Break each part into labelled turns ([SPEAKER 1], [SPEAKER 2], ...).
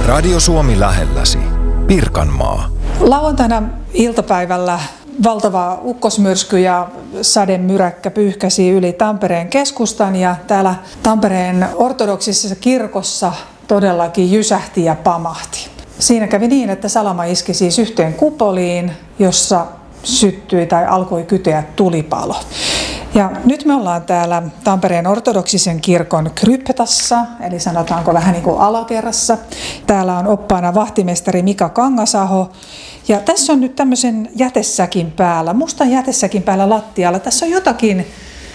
[SPEAKER 1] Radio Suomi lähelläsi. Pirkanmaa.
[SPEAKER 2] Lauantaina iltapäivällä valtava ukkosmyrsky ja sademyräkkä pyyhkäsi yli Tampereen keskustan ja täällä Tampereen ortodoksisessa kirkossa todellakin jysähti ja pamahti. Siinä kävi niin, että salama iski siis yhteen kupoliin, jossa syttyi tai alkoi kyteä tulipalo. Ja nyt me ollaan täällä Tampereen ortodoksisen kirkon kryptassa, eli sanotaanko vähän niin kuin alakerrassa. Täällä on oppaana vahtimestari Mika Kangasaho. Ja tässä on nyt tämmöisen jätesäkin päällä, mustan jätesäkin päällä lattialla. Tässä on jotakin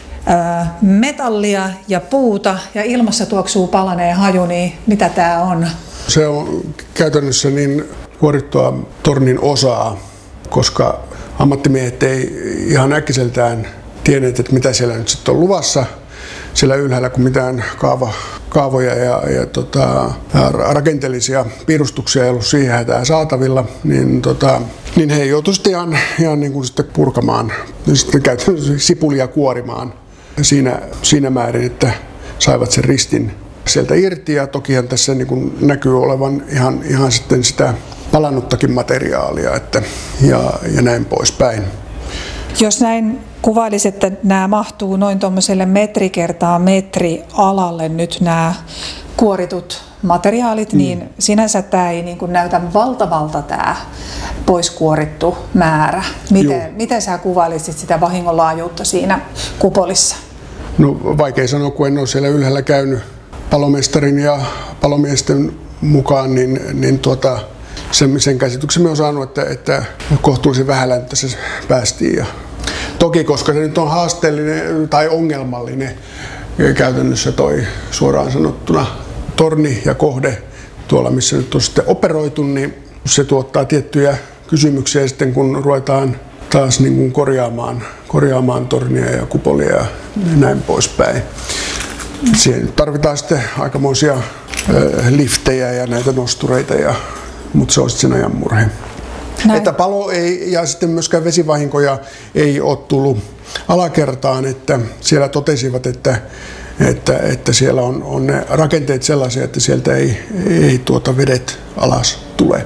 [SPEAKER 2] metallia ja puuta ja ilmassa tuoksuu palaneen haju, niin mitä tämä on?
[SPEAKER 3] Se on käytännössä niin kuorittua tornin osaa, koska ammattimiehet ei ihan äkkiseltään tienneet, että mitä siellä nyt sitten on luvassa siellä ylhäällä, kun mitään kaavoja ja rakenteellisia piirustuksia ei ollut siihen hätään saatavilla, niin he joutuivat ihan niin kuin sitten purkamaan, sitten käytännössä sipulia kuorimaan siinä määrin, että saivat sen ristin sieltä irti, ja tokihan tässä niin kuin näkyy olevan ihan sitten sitä palannuttakin materiaalia ja näin poispäin.
[SPEAKER 2] Jos näin kuvailisi, että nämä mahtuu noin tuommoiselle metri kertaa metri alalle nyt nämä kuoritut materiaalit, niin sinänsä tämä ei niin kuin näytä valtavalta tämä poiskuorittu määrä. Miten sä kuvailisit sitä vahingonlaajuutta siinä kupolissa?
[SPEAKER 3] No vaikea sanoa, kun en ole siellä ylhäällä käynyt palomestarin ja palomiesten mukaan, sen käsityksen me on saanut, että kohtuullisen vähällä nyt tässä päästiin. Ja toki, koska se nyt on haasteellinen tai ongelmallinen käytännössä toi suoraan sanottuna torni ja kohde tuolla, missä nyt on sitten operoitu, niin se tuottaa tiettyjä kysymyksiä sitten, kun ruvetaan taas niin kuin korjaamaan tornia ja kupolia ja näin poispäin. Siihen tarvitaan sitten aikamoisia liftejä ja näitä nostureita, mutta se on sitten sen ajan murhe. Näin. Että palo ei ja sitten myöskään vesivahinkoja ei ole tullut alakertaan, että siellä totesivat, että siellä on ne rakenteet sellaisia, että sieltä ei vedet alas tule.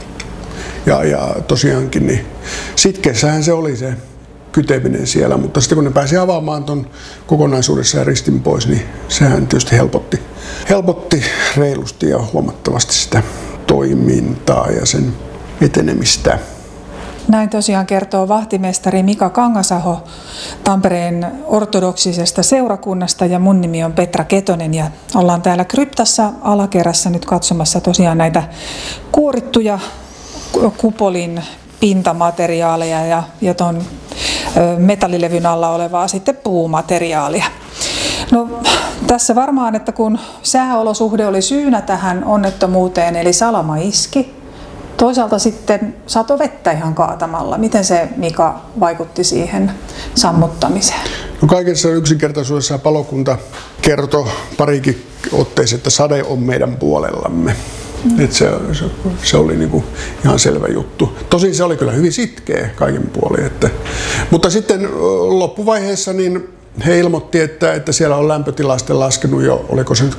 [SPEAKER 3] Ja tosiaankin niin sitkeässähän se oli se kyteminen siellä, mutta sitten kun ne pääsi avaamaan ton kokonaisuudessa ja ristin pois, niin sehän tietysti helpotti reilusti ja huomattavasti sitä toimintaa ja sen etenemistä.
[SPEAKER 2] Näin tosiaan kertoo vahtimestari Mika Kangasaho Tampereen ortodoksisesta seurakunnasta, ja mun nimi on Petra Ketonen ja ollaan täällä kryptassa alakerrassa nyt katsomassa tosiaan näitä kuorittuja kupolin pintamateriaaleja ja ton metallilevyn alla olevaa sitten puumateriaalia. No tässä varmaan, että kun sääolosuhde oli syynä tähän onnettomuuteen, eli salama iski, toisaalta sitten satoi vettä ihan kaatamalla. Miten se, Mika, vaikutti siihen sammuttamiseen?
[SPEAKER 3] No kaikessa yksinkertaisuudessa palokunta kertoi parikin otteeseen, että sade on meidän puolellamme. Että se oli niinku ihan selvä juttu. Tosin se oli kyllä hyvin sitkeä kaiken puolin. Mutta sitten loppuvaiheessa niin he ilmoitti, että siellä on lämpötila sitten laskenut jo, oliko se nyt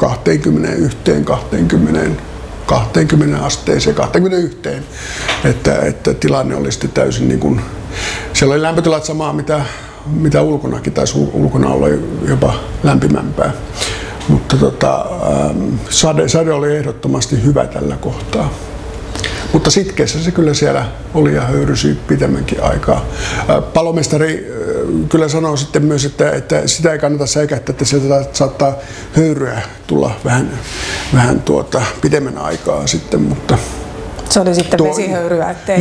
[SPEAKER 3] 20 asteeseen, 21. Että tilanne oli sitten täysin niin kuin, siellä oli lämpötilat samaa mitä ulkonakin, taisi ulkona olla jopa lämpimämpää. Mutta sade oli ehdottomasti hyvä tällä kohtaa. Mutta sitkeässä se kyllä siellä oli ja höyrysi pitemmänkin aikaa. Palomestari kyllä sanoo sitten myös, että sitä ei kannata säikähtää, että sieltä saattaa höyryä tulla vähän pidemmän aikaa sitten. Mutta
[SPEAKER 2] se oli sitten vesihöyryä, ettei